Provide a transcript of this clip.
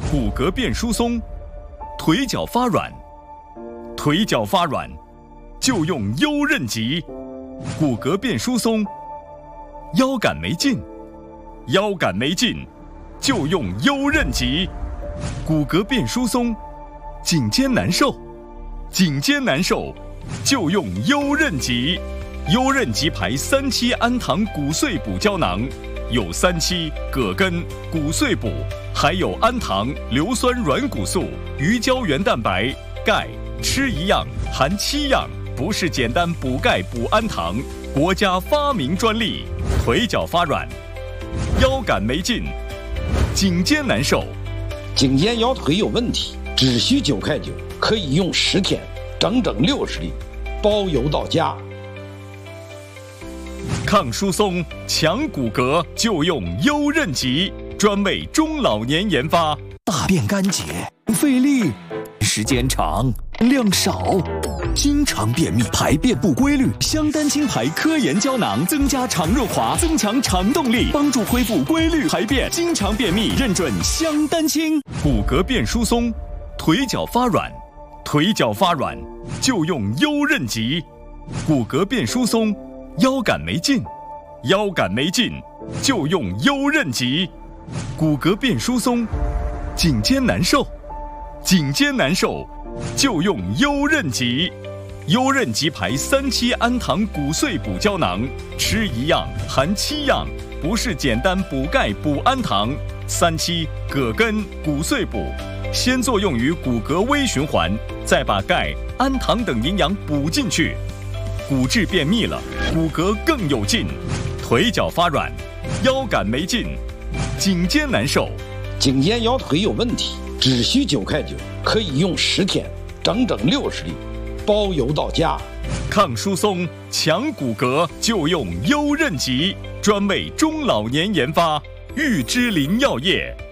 骨骼变疏松，腿脚发软，腿脚发软就用优韧极。骨骼变疏松，腰杆没劲，腰杆没劲就用优韧极。骨骼变疏松，颈肩难受，颈肩难受就用优韧极。优韧极牌3期氨糖骨碎补胶囊，有3期、葛根、骨碎补，还有氨糖、硫酸软骨素、鱼胶原蛋白、钙，吃一样含7样，不是简单补钙补氨糖，国家发明专利。腿脚发软，腰杆没劲，颈肩难受， 颈肩腰腿有问题，只需9块9，可以用10天，整整60粒，包邮到家。 抗疏松、强骨骼就用优韧极，专为中老年研发。 大便干结，不费力，时间长，量少，经常便秘，排便不规律。香丹青牌科研胶囊增加肠润滑，增强肠动力，帮助恢复规律排便。经常便秘，认准香丹青。 骨骼变疏松，腿脚发软，腿脚发软就用优韧极。骨骼变疏松，腰杆没劲，腰杆没劲就用优韧极。骨骼变疏松，颈肩难受，颈肩难受就用优韧极。优韧极牌3期氨糖骨碎补胶囊，吃一样含7样，不是简单补钙补氨糖。3期、葛根、骨碎补，先作用于骨骼微循环，再把钙、氨糖等营养补进去。骨质便秘了，骨骼更有劲。腿脚发软，腰杆没劲，颈肩难受， 颈肩腰腿有问题，只需9块9，可以用10天，整整60粒，包邮到家。 抗疏松、强骨骼就用优韧极，专为中老年研发。玉芝林药业。